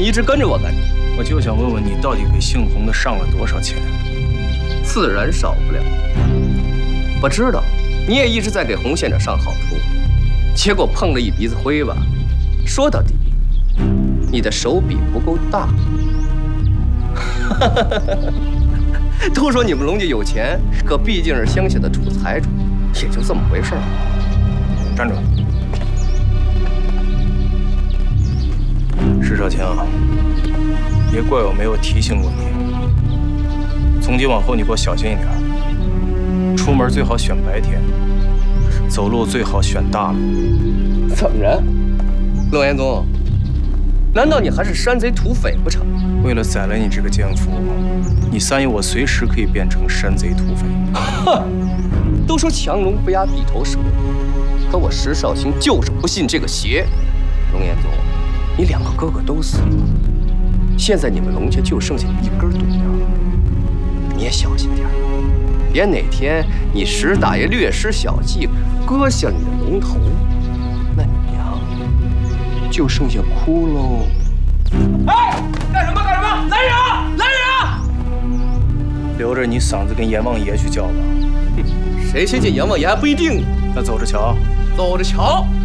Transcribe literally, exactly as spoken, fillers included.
你一直跟着我干。 我就想问问你，到底给姓洪的上了多少钱？ 自然少不了。我知道，你也一直在给洪县长上好处，结果碰了一鼻子灰吧。说到底，你的手笔不够大。都说你们龙家有钱，可毕竟是乡下的土财主，也就这么回事儿。 站住！石少卿，别怪我没有提醒过你。从今往后，你给我小心一点，出门最好选白天，走路最好选大路。 怎么着，陆延宗？难道你还是山贼土匪不成？ 为了宰了你这个奸夫，你三爷我随时可以变成山贼土匪。 哼，都说强龙不压地头蛇，可我石少卿就是不信这个邪。龙延宗，你两个哥哥都死了，现在你们龙家就剩下一根毒药，你也小心点，别哪天你石大爷略施小计，割下你的龙头，那你呀就剩下哭喽。 哎，干什么干什么？来人啊！来人啊！ 留着你嗓子跟阎王爷去叫吧。 谁先见阎王爷还不一定。 那走着瞧， 走着瞧。